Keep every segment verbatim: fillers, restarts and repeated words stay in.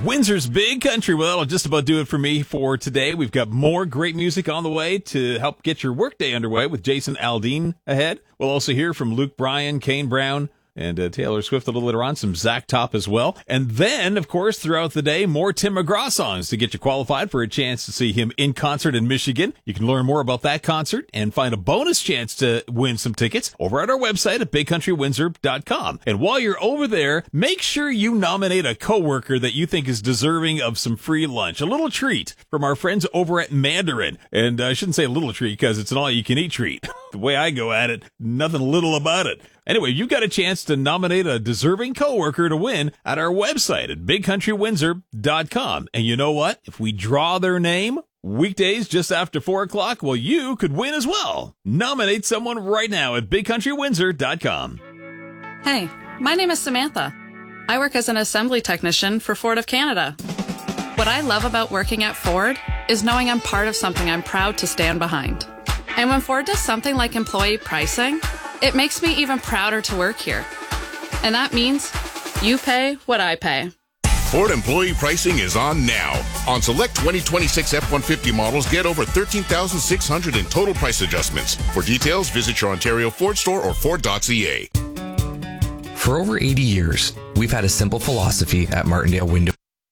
Windsor's Big Country. Well, that'll just about do it for me for today. We've got more great music on the way to help get your workday underway with Jason Aldean ahead. We'll also hear from Luke Bryan, Kane Brown, and uh, Taylor Swift a little later on, some Zach Top as well. And then, of course, throughout the day, more Tim McGraw songs to get you qualified for a chance to see him in concert in Michigan. You can learn more about that concert and find a bonus chance to win some tickets over at our website at big country windsor dot com. And while you're over there, make sure you nominate a coworker that you think is deserving of some free lunch. A little treat from our friends over at Mandarin. And uh, I shouldn't say a little treat because it's an all-you-can-eat treat. The way I go at it, nothing little about it. Anyway, you've got a chance to nominate a deserving coworker to win at our website at big country windsor dot com. And you know what? If we draw their name weekdays just after four o'clock, well, you could win as well. Nominate someone right now at big country windsor dot com. Hey, my name is Samantha. I work as an assembly technician for Ford of Canada. What I love about working at Ford is knowing I'm part of something I'm proud to stand behind. And when Ford does something like employee pricing, it makes me even prouder to work here. And that means you pay what I pay. Ford employee pricing is on now. On select twenty twenty-six F one fifty models, get over thirteen thousand six hundred in total price adjustments. For details, visit your Ontario Ford store or Ford dot C A. For over eighty years, we've had a simple philosophy at Martindale Window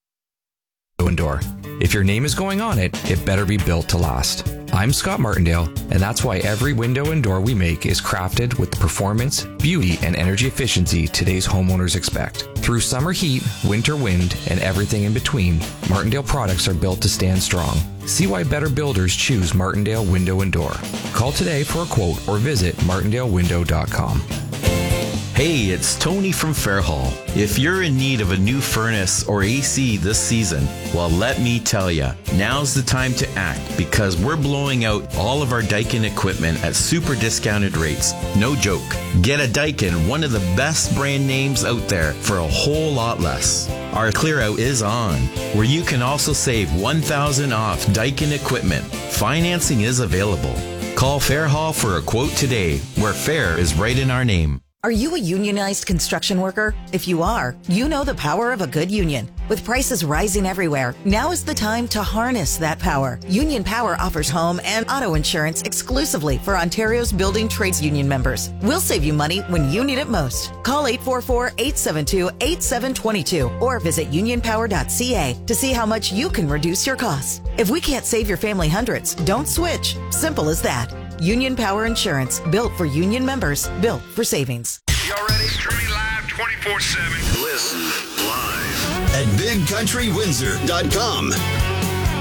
and Door. If your name is going on it, it better be built to last. I'm Scott Martindale, and that's why every window and door we make is crafted with the performance, beauty, and energy efficiency today's homeowners expect. Through summer heat, winter wind, and everything in between, Martindale products are built to stand strong. See why better builders choose Martindale Window and Door. Call today for a quote or visit martindale window dot com. Hey, it's Tony from Fairhall. If you're in need of a new furnace or A C this season, well, let me tell you, now's the time to act because we're blowing out all of our Daikin equipment at super discounted rates. No joke. Get a Daikin, one of the best brand names out there, for a whole lot less. Our clear out is on, where you can also save one thousand dollars off Daikin equipment. Financing is available. Call Fairhall for a quote today, where fair is right in our name. Are you a unionized construction worker? If you are, you know the power of a good union. With prices rising everywhere, now is the time to harness that power. Union Power offers home and auto insurance exclusively for Ontario's building trades union members. We'll save you money when you need it most. Call eight four four, eight seven two, eight seven two two or visit union power dot c a to see how much you can reduce your costs. If we can't save your family hundreds, don't switch. Simple as that. Union Power Insurance, built for union members, built for savings. Y'all ready? Streaming live twenty-four seven. Listen live at big country windsor dot com.